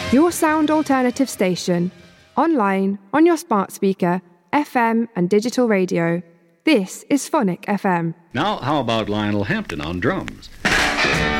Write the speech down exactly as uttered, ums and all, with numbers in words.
Your sound alternative station. Online, on your smart speaker, F M and digital radio. This is Phonic F M. Now, how about Lionel Hampton on drums?